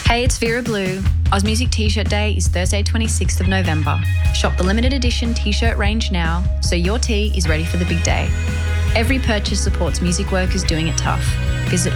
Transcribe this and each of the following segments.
Hey, it's Vera Blue. Oz Music T-shirt day is Thursday 26th of November. Shop the limited edition T-shirt range now so your tee is ready for the big day. Every purchase supports music workers doing it tough. Visit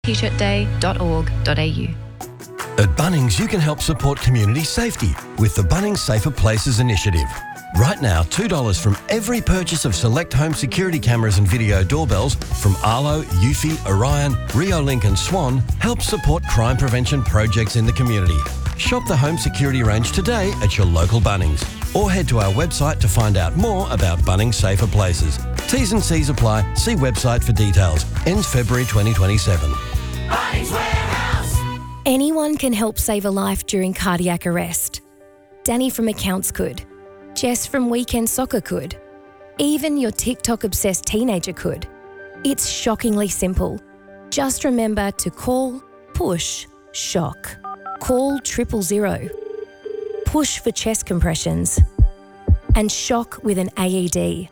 ozmusictshirtday.org.au. At Bunnings, you can help support community safety with the Bunnings Safer Places initiative. Right now, $2 from every purchase of select home security cameras and video doorbells from Arlo, Eufy, Orion, Reolink and Swan helps support crime prevention projects in the community. Shop the home security range today at your local Bunnings or head to our website to find out more about Bunnings Safer Places. T's and C's apply. See website for details. Ends February 2027. Bunnings Warehouse. Anyone can help save a life during cardiac arrest. Danny from Accounts could. Jess from Weekend Soccer could. Even your TikTok-obsessed teenager could. It's shockingly simple. Just remember to call, push, shock. Call 000. Push for chest compressions. And shock with an AED.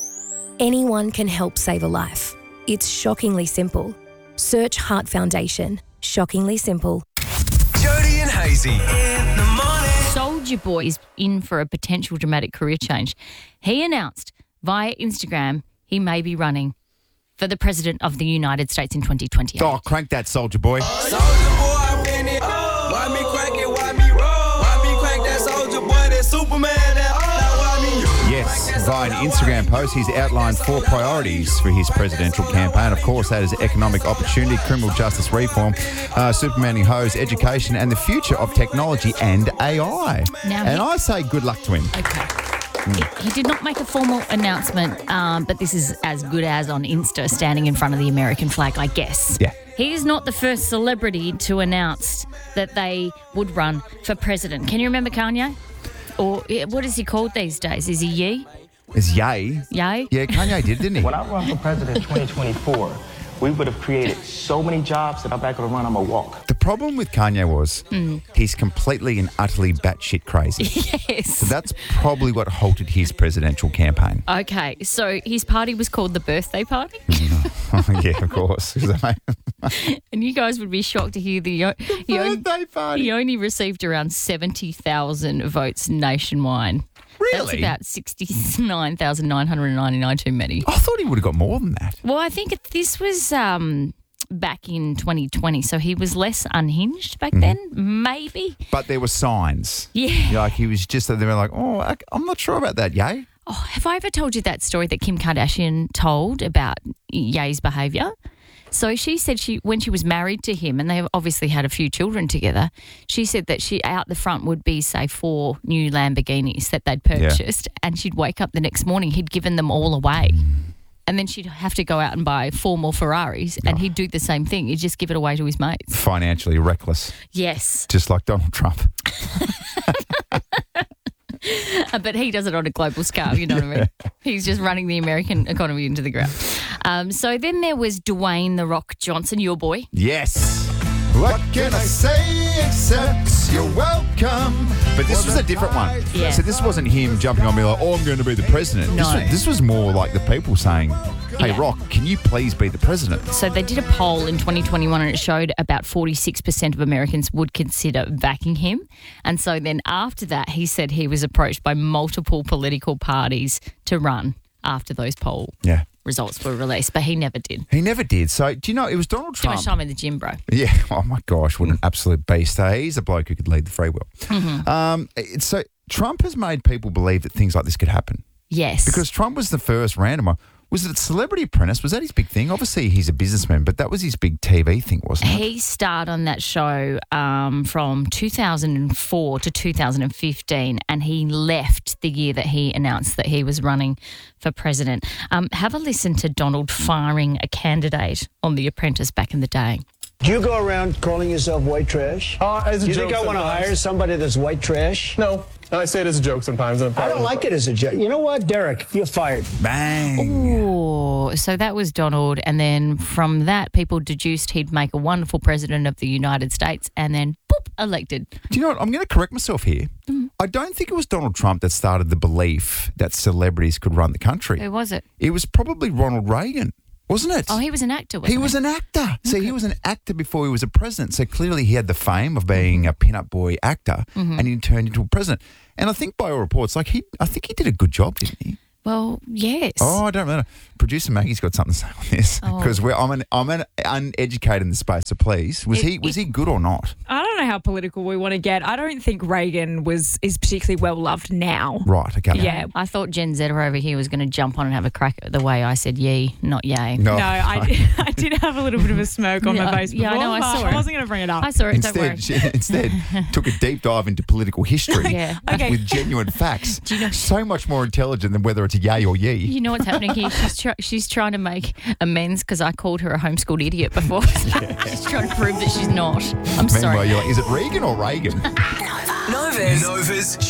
Anyone can help save a life. It's shockingly simple. Search Heart Foundation. Shockingly simple. Jody and Hazy in the morning. Soulja Boy is in for a potential dramatic career change. He announced via Instagram he may be running for the President of the United States in 2028. Oh, crank that, Soulja Boy. Soulja Boy, I'm in it. Why me crank it? Why me roll? Why me crank that Soulja Boy? That Superman? That why me? Yes, via an Instagram post, he's outlined 4 priorities for his presidential campaign. Of course, that is economic opportunity, criminal justice reform, supermaning hoes, education, and the future of technology and AI. I say good luck to him. Okay. He did not make a formal announcement, but this is as good as on Insta standing in front of the American flag, I guess. Yeah. He is not the first celebrity to announce that they would run for president. Can you remember Kanye? Or what is he called these days? Is he Ye? Is Ye? Ye? Yeah, Kanye did, didn't he? When I run for president in 2024, we would have created so many jobs that I'm not going to run, I'm going to walk. The problem with Kanye was he's completely and utterly batshit crazy. Yes. So that's probably what halted his presidential campaign. Okay, so his party was called the Birthday Party? Yeah, of course. And you guys would be shocked to hear Birthday party. He only received around 70,000 votes nationwide. Really? That's about 69,999, too many. I thought he would have got more than that. Well, I think this was back in 2020, so he was less unhinged back then, maybe. But there were signs. Yeah. Like he was just, they were like, oh, I'm not sure about that, Ye. Oh, have I ever told you that story that Kim Kardashian told about Ye's behaviour? So she said when she was married to him, and they obviously had a few children together, she said that she out the front would be, say, 4 new Lamborghinis that they'd purchased, and she'd wake up the next morning, he'd given them all away. And then she'd have to go out and buy 4 more Ferraris, and he'd do the same thing. He'd just give it away to his mates. Financially reckless. Yes. Just like Donald Trump. But he does it on a global scale, you know what I mean? He's just running the American economy into the ground. So then there was Dwayne "The Rock" Johnson, your boy. Yes. What can I say except you're welcome? But this was a different one. Yeah. So this wasn't him jumping on me like, oh, I'm going to be the president. No. This was more like the people saying, hey, Yeah. Rock, can you please be the president? So they did a poll in 2021 and it showed about 46% of Americans would consider backing him. And so then after that, he said he was approached by multiple political parties to run after those poll results were released, but he never did. He never did. So, do you know, it was Donald Too Trump. much time in the gym, bro. Yeah. Oh, my gosh. What an absolute beast. He's a bloke who could lead the free will. So Trump has made people believe that things like this could happen. Yes. Because Trump was the first random one. Was it Celebrity Apprentice? Was that his big thing? Obviously, he's a businessman, but that was his big TV thing, wasn't it? He starred on that show from 2004 to 2015, and he left the year that he announced that he was running for president. Have a listen to Donald firing a candidate on The Apprentice back in the day. Do you go around calling yourself white trash? As a Do you joke think I want to sometimes. hire somebody that's white trash? No, I say it as a joke sometimes. I don't like it as a joke. You know what, Derek? You're fired. Bang. Oh, so that was Donald, and then from that, people deduced he'd make a wonderful president of the United States, and then boop, elected. Do you know what? I'm going to correct myself here. I don't think it was Donald Trump that started the belief that celebrities could run the country. Who was it? It was probably Ronald Reagan. wasn't it? Oh, he was an actor, wasn't He was an actor. See, he was an actor before he was a president. So clearly he had the fame of being a pin-up boy actor, and he turned into a president. And I think by all reports, I think he did a good job, didn't he? Well, yes. Oh, I don't know. Producer Maggie's got something to say on this because I'm an uneducated in the space. So please, was he good or not? I don't know how political we want to get. I don't think Reagan is particularly well loved now. Right. Okay. Yeah. I thought Jen Zeta over here was going to jump on and have a crack at the way I said yay, not yay. No, I did have a little bit of a smirk on my face before. Yeah, I know. I saw it. I wasn't going to bring it up. I saw it. Don't worry. Instead, took a deep dive into political history Okay. with genuine facts. Do you know- so much more intelligent than whether it's a yay or yee. You know what's happening here? She's trying to make amends because I called her a homeschooled idiot before. She's trying to prove that she's not. I'm Meanwhile, sorry. you're like, is it Regan or Reagan? Nova's